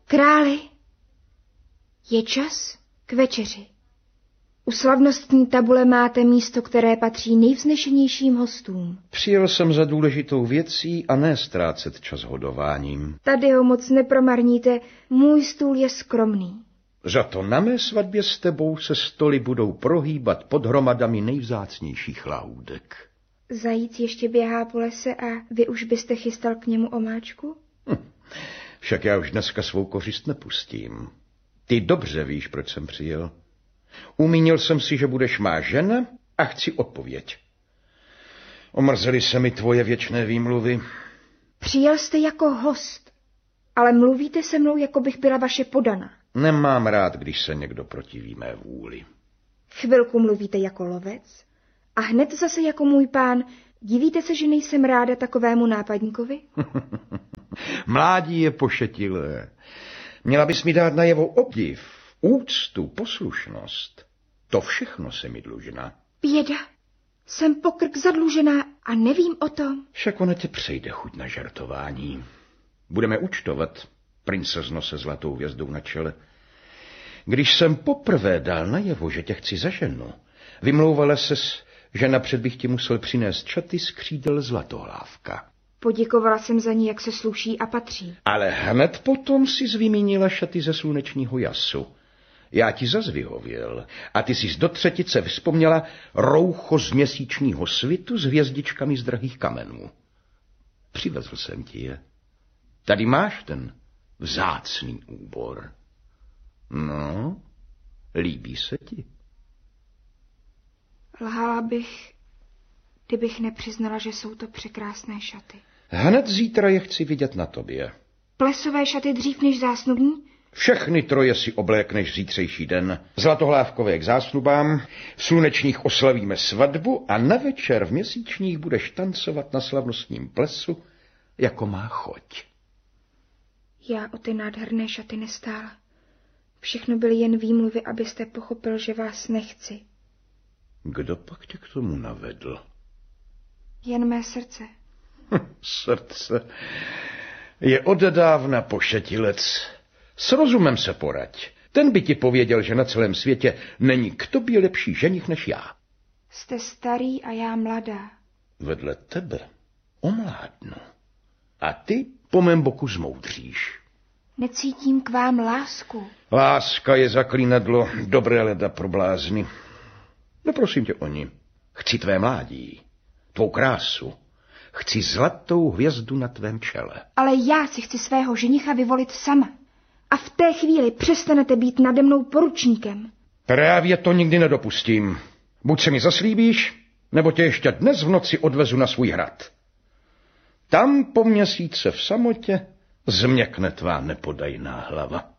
Králi, je čas k večeři. U slavnostní tabule máte místo, které patří nejvznešenějším hostům. Přijel jsem za důležitou věcí a ne ztrácet čas hodováním. Tady ho moc nepromarníte, můj stůl je skromný. Za to na mé svatbě s tebou se stoly budou prohýbat pod hromadami nejvzácnějších lahůdek. Zajíc ještě běhá po lese a vy už byste chystal k němu omáčku? Však já už dneska svou kořist nepustím. Ty dobře víš, proč jsem přijel. Umínil jsem si, že budeš má žena a chci odpověď. Omrzely se mi tvoje věčné výmluvy. Přijel jste jako host, ale mluvíte se mnou, jako bych byla vaše podana. Nemám rád, když se někdo protiví mé vůli. Chvilku mluvíte jako lovec a hned zase jako můj pán. Divíte se, že nejsem ráda takovému nápadníkovi? Mládí je pošetilé. Měla bys mi dát najevo obdiv, úctu, poslušnost. To všechno se mi dlužná. Běda, jsem po krk zadlužená a nevím o tom. Však ona tě přejde chuť na žartování. Budeme účtovat, princezno se zlatou hvězdou na čele. Když jsem poprvé dal najevo, že tě chci za ženu, vymlouvala ses, že napřed bych ti musel přinést čaty z křídel Zlatohlávka. Poděkovala jsem za ní, jak se sluší a patří. Ale hned potom si vymínila šaty ze slunečního jasu. Já ti zas vyhověl a ty jsi do třetice vzpomněla roucho z měsíčního svitu s hvězdičkami z drahých kamenů. Přivezl jsem ti je. Tady máš ten vzácný úbor. No, líbí se ti? Lhala bych, kdybych nepřiznala, že jsou to překrásné šaty. Hned zítra je chci vidět na tobě. Plesové šaty dřív než zásnubní? Všechny troje si oblékneš zítřejší den. Zlatohlávkové k zásnubám, v slunečních oslavíme svatbu a na večer v měsíčních budeš tancovat na slavnostním plesu, jako má choť. Já o ty nádherné šaty nestála. Všechno byly jen výmluvy, abyste pochopil, že vás nechci. Kdo pak tě k tomu navedl? Jen mé srdce. Srdce je odedávna pošetilec. S rozumem se poraď. Ten by ti pověděl, že na celém světě není k tobě lepší ženich než já. Jste starý a já mladá. Vedle tebe omládnu. A ty po mém boku zmoudříš. Necítím k vám lásku. Láska je zaklínadlo dobré leda pro blázny. Neprosím tě o ní. Chci tvé mládí, tvou krásu. Chci zlatou hvězdu na tvém čele. Ale já si chci svého ženicha vyvolit sama. A v té chvíli přestanete být nade mnou poručníkem. Právě to nikdy nedopustím. Buď se mi zaslíbíš, nebo tě ještě dnes v noci odvezu na svůj hrad. Tam po měsíce v samotě změkne tvá nepodajná hlava.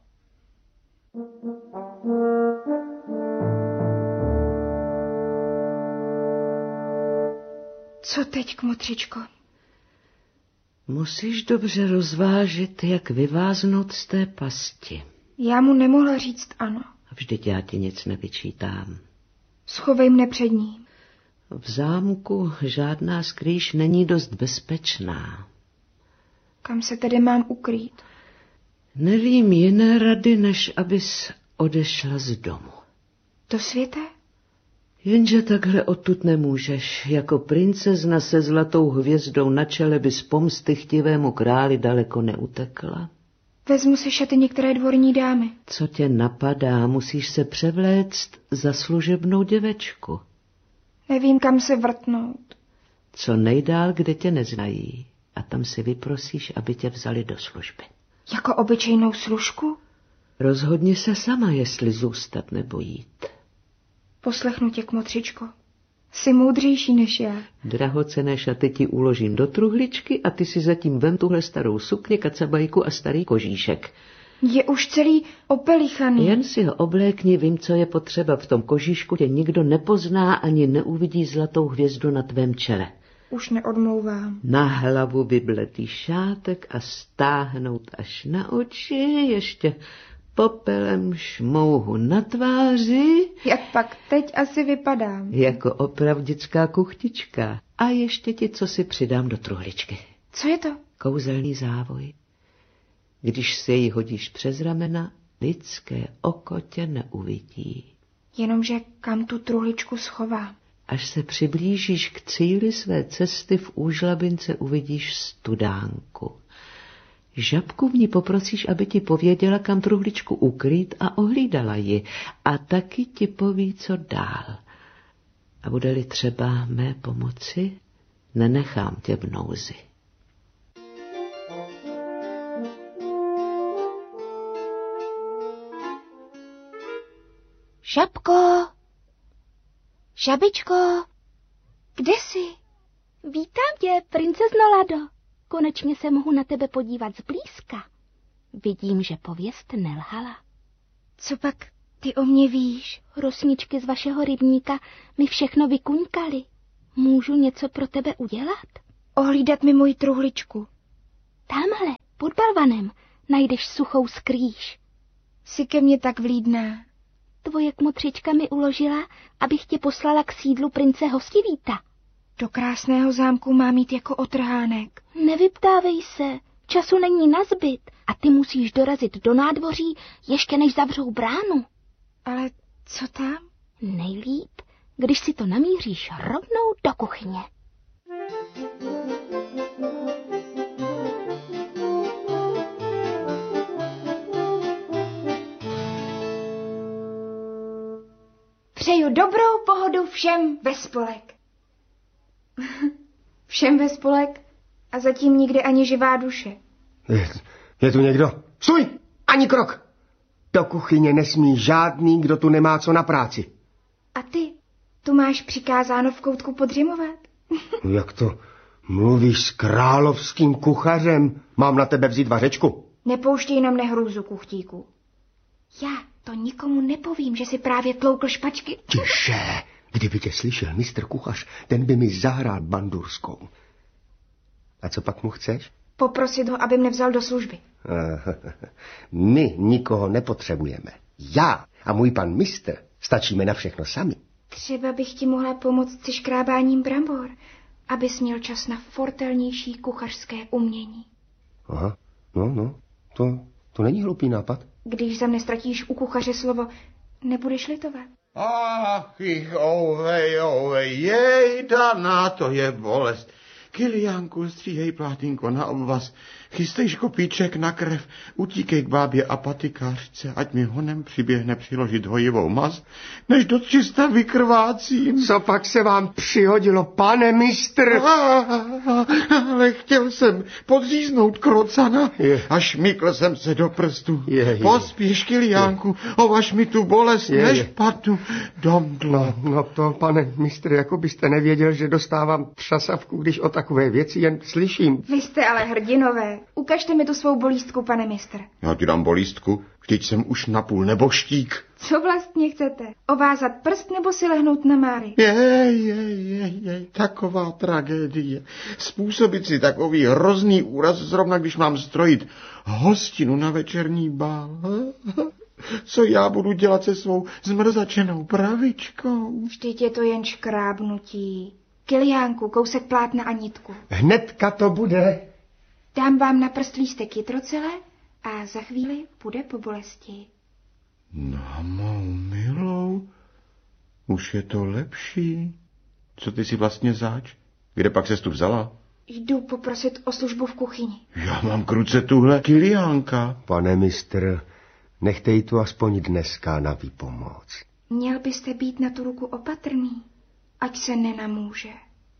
Co teď, kmotřičko? Musíš dobře rozvážit, jak vyváznout z té pasti. Já mu nemohla říct ano. Vždyť já ti nic nevyčítám. Schovej mne před ním. V zámku žádná skrýš není dost bezpečná. Kam se tedy mám ukrýt? Nevím jiné rady, než abys odešla z domu. Do světa? Jenže takhle odtud nemůžeš. Jako princezna se zlatou hvězdou na čele by z pomsty chtivému králi daleko neutekla. Vezmu si šaty některé dvorní dámy. Co tě napadá, musíš se převléct za služebnou děvečku. Nevím, kam se vrtnout. Co nejdál, kde tě neznají. A tam si vyprosíš, aby tě vzali do služby. Jako obyčejnou služku? Rozhodni se sama, jestli zůstat nebo jít. Poslechnu tě, kmotřičko. Jsi moudřejší než já. Drahocenné šaty ti uložím do truhličky a ty si zatím vem tuhle starou sukně, kacabajku a starý kožíšek. Je už celý opelichaný. Jen si ho oblékni, vím, co je potřeba. V tom kožíšku tě nikdo nepozná ani neuvidí zlatou hvězdu na tvém čele. Už neodmlouvám. Na hlavu vybletý šátek a stáhnout až na oči, ještě popelem šmouhu na tváři. Jak pak teď asi vypadám? Jako opravdická kuchtička. A ještě ti, co si přidám do truhličky. Co je to? Kouzelný závoj. Když si ji hodíš přes ramena, lidské oko tě neuvidí. Jenomže kam tu truhličku schovám? Až se přiblížíš k cíli své cesty, v úžlabince uvidíš studánku. Žabku v ní poprosíš, aby ti pověděla, kam truhličku ukrýt, a ohlídala ji. A taky ti poví, co dál. A bude-li třeba mé pomoci, nenechám tě v nouzi. Žabko! Žabičko! Kde jsi? Vítám tě, princezno Lado. Konečně se mohu na tebe podívat zblízka. Vidím, že pověst nelhala. Co pak ty o mě víš? Rosničky z vašeho rybníka mi všechno vykuňkaly. Můžu něco pro tebe udělat? Ohlídat mi moji truhličku. Tamhle, pod balvanem, najdeš suchou skrýž. Jsi ke mně tak vlídná. Tvoje kmotřička mi uložila, abych tě poslala k sídlu prince Hostivíta. Do krásného zámku mám jít jako otrhánek. Nevyptávej se, času není nazbyt a ty musíš dorazit do nádvoří, ještě než zavřou bránu. Ale co tam? Nejlíp, když si to namíříš rovnou do kuchyně. Přeju dobrou pohodu všem ve spolek. Všem ve spolek a zatím nikde ani živá duše. Je tu někdo? Stůj! Ani krok! Do kuchyně nesmí žádný, kdo tu nemá co na práci. A ty? Tu máš přikázáno v koutku podřimovat? Jak to mluvíš s královským kuchařem? Mám na tebe vzít vařečku? Nepouštěj na mne hrůzu, kuchtíku. Já to nikomu nepovím, že si právě tloukl špačky. Tiše! Kdyby tě slyšel mistr kuchař, ten by mi zahrál bandurskou. A co pak mu chceš? Poprosit ho, aby mne vzal do služby. My nikoho nepotřebujeme. Já a můj pan mistr stačíme na všechno sami. Třeba bych ti mohla pomoct se škrábáním brambor, abys měl čas na fortelnější kuchařské umění. Aha, no, to není hloupý nápad. Když za mne ztratíš u kuchaře slovo, nebudeš litovat. Ach, ouvej, jejda, na to je bolest. Kiliánku, stříhej plátínko na obvaz, chystej škopíček na krev, utíkej k bábě a patikářce, ať mi honem přiběhne přiložit hojivou maz, než do 300 vykrvácím. Co pak se vám přihodilo, pane mistr? Ale chtěl jsem podříznout krocana a šmykl jsem se do prstu. Pospěš, Kiliánku, ovaž mi tu bolest, než padnu do mdla. No to, pane mistr, jako byste nevěděl, že dostávám třasavku, když o takové věci jen slyším. Vy jste ale hrdinové. Ukažte mi tu svou bolístku, pane mistr. Já ti dám bolístku, vždyť jsem už napůl neboštík. Co vlastně chcete? Ovázat prst nebo si lehnout na máry? Jej, taková tragédie. Způsobit si takový hrozný úraz, zrovna když mám strojit hostinu na večerní bál. Co já budu dělat se svou zmrzačenou pravičkou? Vždyť je to jen škrábnutí. Kiliánku, kousek plátna a nitku. Hnedka to bude. Dám vám na prst lístek jitrocele a za chvíli bude po bolesti. Na mou milou, už je to lepší. Co ty si vlastně zač? Kde pak ses tu vzala? Jdu poprosit o službu v kuchyni. Já mám k ruce tuhle Kiliánka. Pane mistr, nechte jí tu aspoň dneska na výpomoc. Měl byste být na tu ruku opatrný, ať se nenamůže.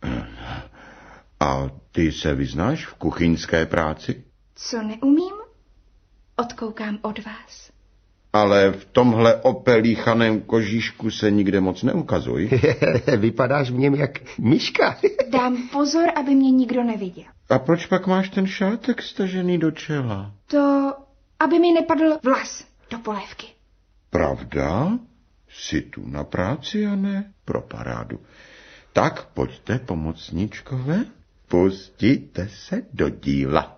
A ty se vyznáš v kuchyňské práci? Co neumím, odkoukám od vás. Ale v tomhle opelíchaném kožíšku se nikde moc neukazuj. Vypadáš v něm jak myška. Dám pozor, aby mě nikdo neviděl. A proč pak máš ten šátek stažený do čela? To, aby mi nepadl vlas do polévky. Pravda? Jsi tu na práci a ne pro parádu. Tak pojďte, pomocníčkové, pustíte se do díla.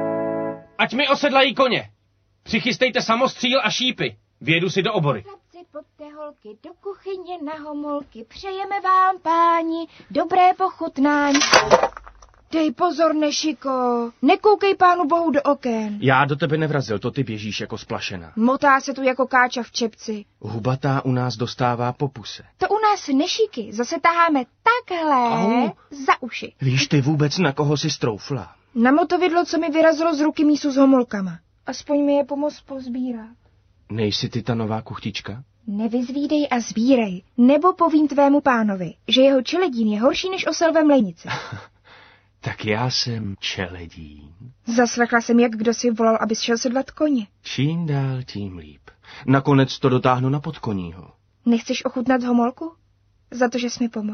Ať mi osedlají koně. Přichystejte samostříl a šípy. Vědu si do obory. Chlapci, Pojďte holky do kuchyně na homolky, přejeme vám, páni, dobré pochutnání. Dej pozor, Nešiko, nekoukej pánu bohu do oken. Já do tebe nevrazil, to ty běžíš jako splašená. Motá se tu jako káča v čepci. Hubatá u nás dostává po puse. To u nás Nešiky zase taháme takhle za uši. Víš ty vůbec, na koho si stroufla? Na motovidlo, co mi vyrazilo z ruky mísu s homolkama. Aspoň mi je pomoc pozbírat. Nejsi ty ta nová kuchtička? Nevyzvídej a sbírej, nebo povím tvému pánovi, že jeho čeledín je horší než osel ve mlejnici. Tak já jsem čeledín. Zaslechla jsem, jak kdo si volal, abys šel sedlat koně. Čím dál, tím líp. Nakonec to dotáhnu na podkoního. Nechceš ochutnat homolku? Za to, že jsi mi pomohl?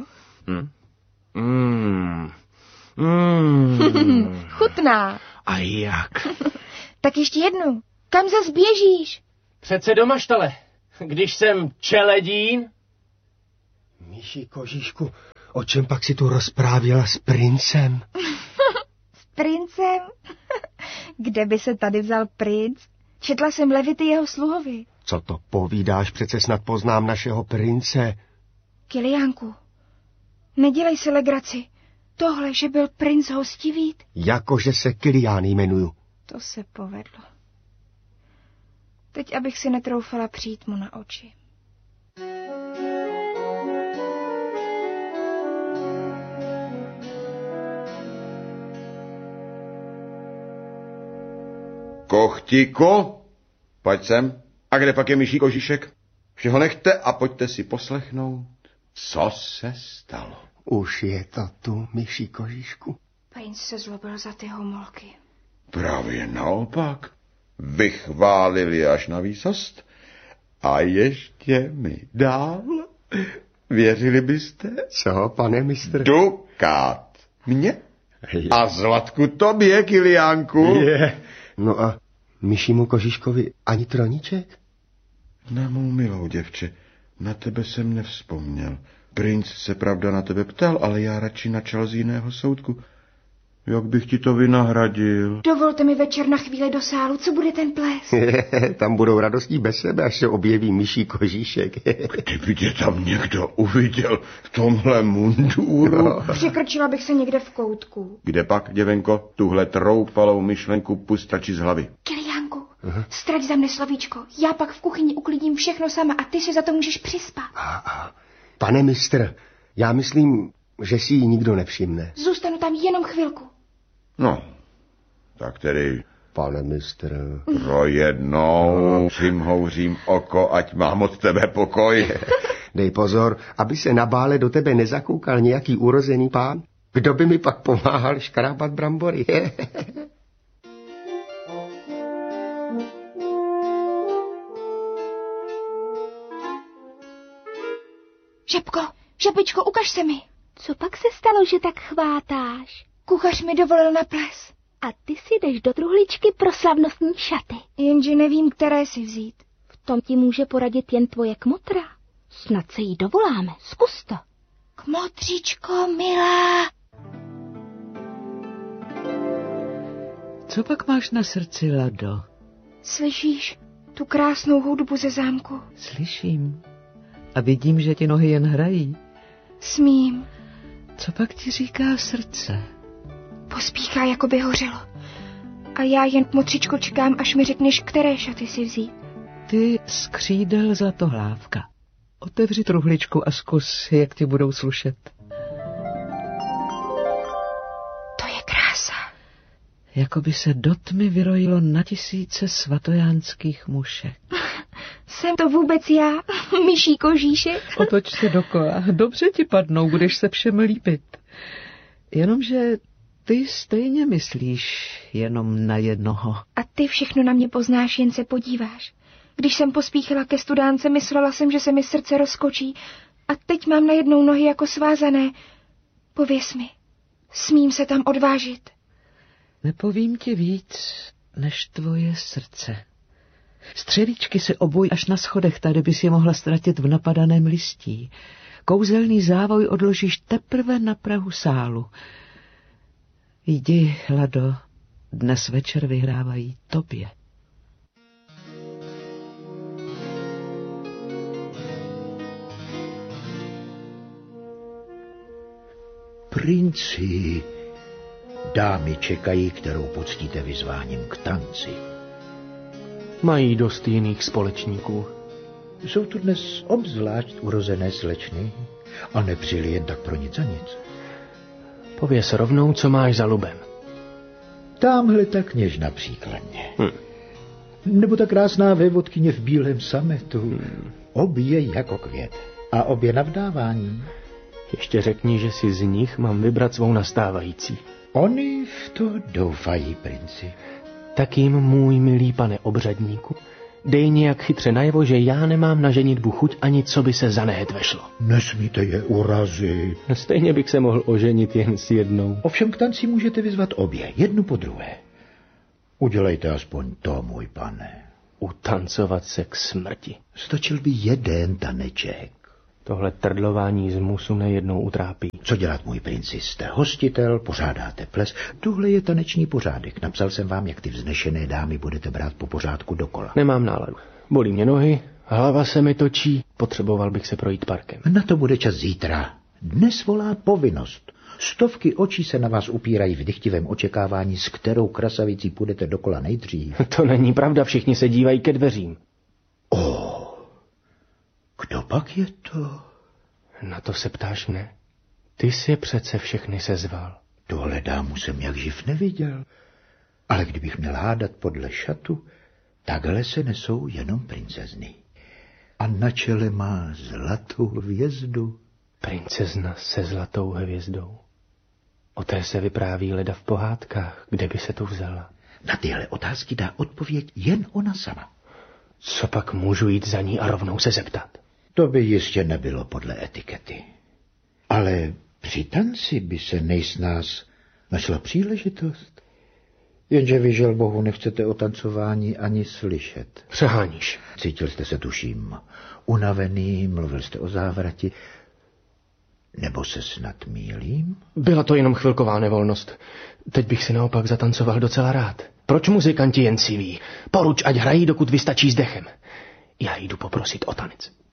Chutná. A jak? Tak ještě jednou. Kam zas běžíš? Přece do maštale. Když jsem čeledín. Míši Kožíšku, o čem pak si tu rozprávěla s princem? S princem? Kde by se tady vzal princ? Četla jsem levity jeho sluhovi. Co to povídáš, přece snad poznám našeho prince. Kiliánku, nedělej si legraci. Tohle, že byl princ hostivít? Jakože se Kilián jmenuju. To se povedlo. Teď, abych si netroufala přijít mu na oči. Kochtíku, pojď sem. A kde pak je myší Kožíšek? Všeho nechte a pojďte si poslechnout, co se stalo. Už je to tu, myší Kožíšku. Princ se zlobil za ty homolky. Právě naopak. Vychválili až na výsost. A ještě mi dál. Věřili byste? Co, pane mistr? Dukát. Mně? A Zlatku tobě, Kiliánku. Je. No a myšímu Kožíškovi ani troníček? Na mou milou děvče, na tebe jsem nevzpomněl. Princ se pravda na tebe ptal, ale já radši načal z jiného soudku. Jak bych ti to vynahradil? Dovolte mi večer na chvíli do sálu, co bude ten ples? Tam budou radostí bez sebe, až se objeví myší Kožíšek. Kdyby tě tam někdo uviděl v tomhle munduru. No. Překročila bych se někde v koutku. Kde pak, děvenko, tuhle troufalou myšlenku pustači z hlavy? Kiliánku, strať za mne slovíčko. Já pak v kuchyni uklidím všechno sama a ty si za to můžeš přispat. Pane mistr, já myslím, že si ji nikdo nevšimne. Zůstanu tam jenom chvilku. No, tak tedy... Pane mistr... Pro jednou přimhouřím oko, ať mám od tebe pokoj. Dej pozor, aby se na bále do tebe nezakoukal nějaký urozený pán. Kdo by mi pak pomáhal škrábat brambory? Žabko, žabičko, ukaž se mi. Co pak se stalo, že tak chvátáš? Kuchař mi dovolil na ples. A ty si jdeš do truhličky pro slavnostní šaty. Jenže nevím, které si vzít. V tom ti může poradit jen tvoje kmotra. Snad se jí dovoláme, zkus to. Kmotříčko, milá. Co pak máš na srdci, Lado? Slyšíš tu krásnou hudbu ze zámku? Slyším. A vidím, že ti nohy jen hrají. Smím. Co pak ti říká srdce? Pospíchá, jako by hořelo. A já jen, kmotříčko, čekám, až mi řekneš, které šaty si vzít. Ty z křídel zlatohlávka. Otevři truhličku a zkus, jak ti budou slušet. To je krása. Jako by se do tmy vyrojilo na tisíce svatojánských mušek. Jsem to vůbec já, myší Kožíšek? Otoč se dokola. Dobře ti padnou, budeš se všem líbit. Jenomže ty stejně myslíš jenom na jednoho. A ty všechno na mě poznáš, jen se podíváš. Když jsem pospíchala ke studánce, myslela jsem, že se mi srdce rozkočí. A teď mám najednou nohy jako svázané. Pověz mi, smím se tam odvážit? Nepovím ti víc, než tvoje srdce. Střevíčky si obuj až na schodech, tady bys je mohla ztratit v napadaném listí. Kouzelný závoj odložíš teprve na prahu sálu. Jdi, Lado, dnes večer vyhrávají tobě. Princi, dámy čekají, kterou poctíte vyzváním k tanci. Mají dost jiných společníků. Jsou tu dnes obzvlášť urozené slečny a nepřijeli jen tak pro nic za nic. Pověz rovnou, co máš za lubem. Támhle ta kněžna příkladně. Nebo ta krásná vévodkyně v bílém sametu. Obě jako květ. A obě na vdávání. Ještě řekni, že si z nich mám vybrat svou nastávající. Oni v to doufají, princi. Tak jim, můj milý pane obřadníku, dej nějak chytře najevo, že já nemám na ženitbu chuť ani co by se za nehet vešlo. Nesmíte je urazit. Stejně bych se mohl oženit jen s jednou. Ovšem k tanci můžete vyzvat obě, jednu po druhé. Udělejte aspoň to, můj pane. Utancovat se k smrti. Stačil by jeden taneček. Tohle trdlování z musu mne jednou utrápí. Co dělat, můj princi? Jste hostitel, pořádáte ples. Tohle je taneční pořádek. Napsal jsem vám, jak ty vznešené dámy budete brát po pořádku dokola. Nemám náladu. Bolí mě nohy, hlava se mi točí, potřeboval bych se projít parkem. Na to bude čas zítra. Dnes volá povinnost. Stovky očí se na vás upírají v dychtivém očekávání, s kterou krasavicí půjdete dokola nejdřív. To není pravda, všichni se dívají ke dveřím. Kdo pak je to? Na to se ptáš mne? Ty jsi je přece všechny sezval. Tohle dámu jsem jak živ neviděl. Ale kdybych měl hádat podle šatu, takhle se nesou jenom princezny. A na čele má zlatou hvězdu. Princezna se zlatou hvězdou. O té se vypráví leda v pohádkách, kde by se tu vzala. Na tyhle otázky dá odpověď jen ona sama. Co pak můžu jít za ní a rovnou se zeptat? To by jistě nebylo podle etikety. Ale při tanci by se nejsnáz našla příležitost. Jenže vy, žel bohu, nechcete o tancování ani slyšet. Přeháníš. Cítil jste se, tuším, unavený, mluvil jste o závrati. Nebo se snad mýlím? Byla to jenom chvilková nevolnost. Teď bych si naopak zatancoval docela rád. Proč muzikanti jen siví? Poruč, ať hrají, dokud vystačí s dechem. Já jdu poprosit o tanec.